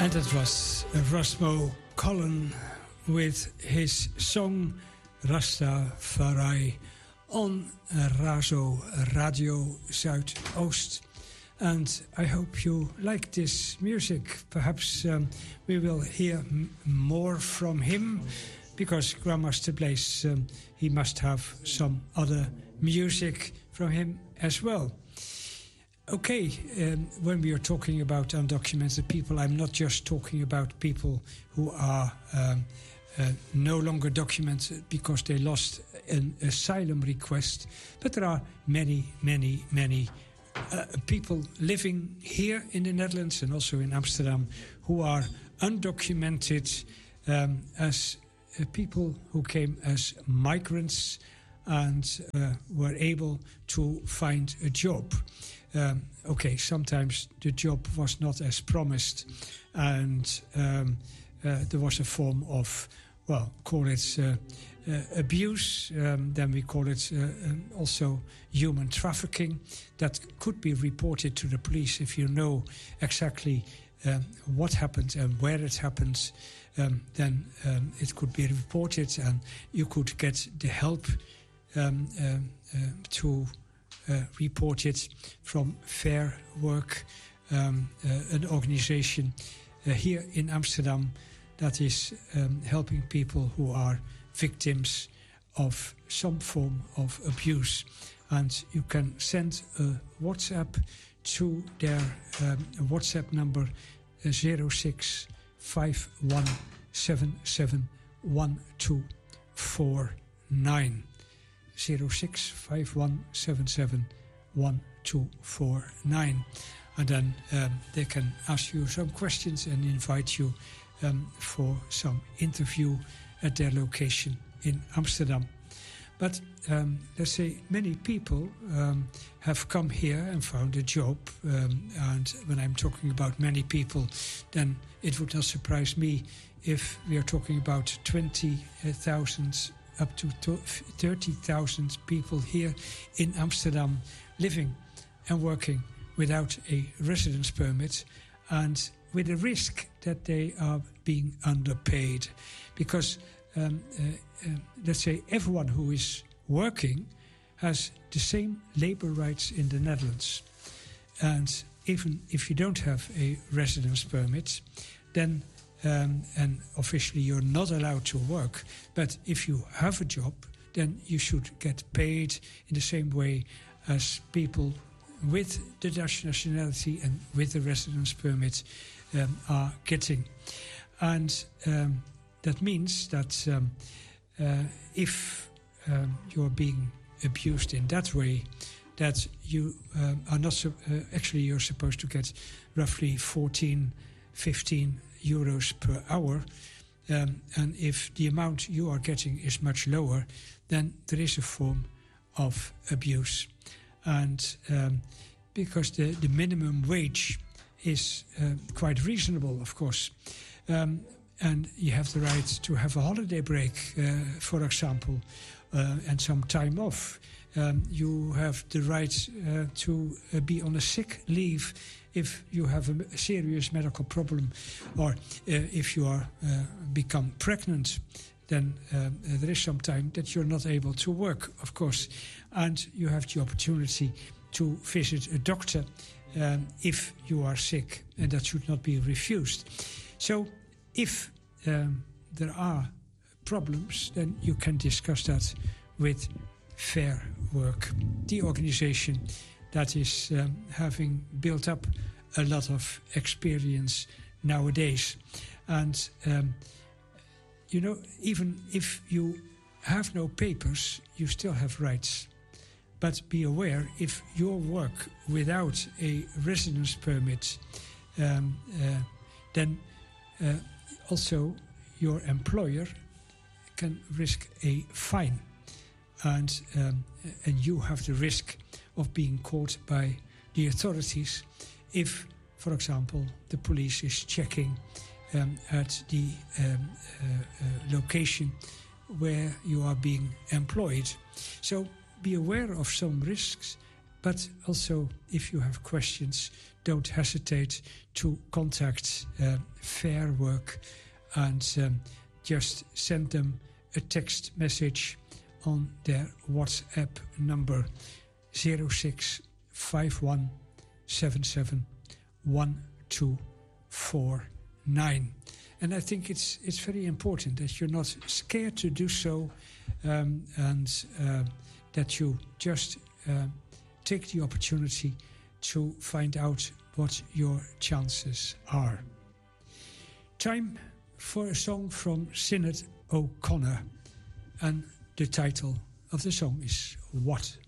And that was Rosmo Collen with his song Rastafari on Razo Radio Zuidoost. And I hope you like this music. Perhaps we will hear more from him, because Grandmaster Blaze, he must have some other music from him as well. Okay, when we are talking about undocumented people, I'm not just talking about people who are no longer documented because they lost an asylum request, but there are many people living here in the Netherlands and also in Amsterdam who are undocumented as people who came as migrants and were able to find a job. Okay, sometimes the job was not as promised, and there was a form of, well, call it abuse, then we call it also human trafficking. That could be reported to the police if you know exactly what happened and where it happened. Then it could be reported and you could get the help to report it from Fair Work, an organization here in Amsterdam that is helping people who are victims of some form of abuse. And you can send a WhatsApp to their WhatsApp number 0651771249. 0651771249. And then they can ask you some questions and invite you for some interview at their location in Amsterdam. But let's say many people have come here and found a job. And when I'm talking about many people, then it would not surprise me if we are talking about 20,000 up to 30,000 people here in Amsterdam living and working without a residence permit, and with a risk that they are being underpaid. Because let's say everyone who is working has the same labor rights in the Netherlands. And even if you don't have a residence permit, then and officially you're not allowed to work, but if you have a job, then you should get paid in the same way as people with the Dutch nationality and with the residence permit are getting. And that means that if you're being abused in that way, that you are not actually you're supposed to get roughly 15 euros per hour, and if the amount you are getting is much lower, then there is a form of abuse. And because the minimum wage is quite reasonable, of course, and you have the right to have a holiday break, for example, and some time off. You have the right to be on a sick leave if you have a serious medical problem, or if you are become pregnant, then there is some time that you're not able to work, of course. And you have the opportunity to visit a doctor if you are sick, and that should not be refused. So if there are problems, then you can discuss that with Fair Work, the organization that is having built up a lot of experience nowadays. And, you know, even if you have no papers, you still have rights. But be aware, if your work without a residence permit, then also your employer can risk a fine. And you have the risk of being caught by the authorities if, for example, the police is checking at the location where you are being employed. So be aware of some risks But also, if you have questions, don't hesitate to contact Fair Work and just send them a text message on their WhatsApp number 0651771249. And I think it's very important that you're not scared to do so, and that you just take the opportunity to find out what your chances are. Time for a song from Sinead O'Connor, and the title of the song is What